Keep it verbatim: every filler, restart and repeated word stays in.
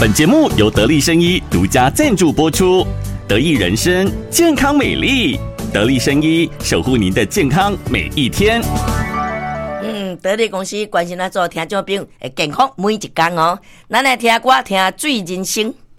本节目由得力生医独家赞助播出，得益人生健康美丽，得力生医守护您的健康每一天。 嗯，得力公司关心咱做听众朋友的健康每一天哦。咱来听歌，听《醉人生》。